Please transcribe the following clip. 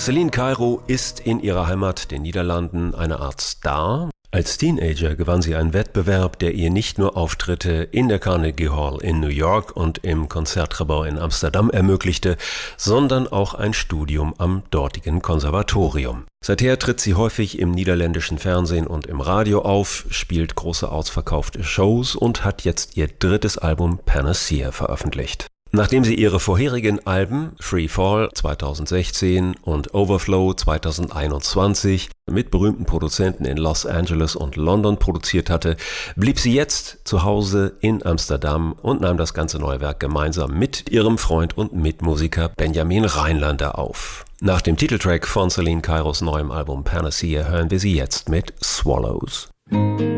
Celine Cairo ist in ihrer Heimat, den Niederlanden, eine Art Star. Als Teenager gewann sie einen Wettbewerb, der ihr nicht nur Auftritte in der Carnegie Hall in New York und im Concertgebouw in Amsterdam ermöglichte, sondern auch ein Studium am dortigen Konservatorium. Seither tritt sie häufig im niederländischen Fernsehen und im Radio auf, spielt große ausverkaufte Shows und hat jetzt ihr drittes Album Panacea veröffentlicht. Nachdem sie ihre vorherigen Alben Free Fall 2016 und Overflow 2021 mit berühmten Produzenten in Los Angeles und London produziert hatte, blieb sie jetzt zu Hause in Amsterdam und nahm das ganze neue Werk gemeinsam mit ihrem Freund und Mitmusiker Benjamin Reinlander auf. Nach dem Titeltrack von Celine Cairos neuem Album Panacea hören wir sie jetzt mit Swallows.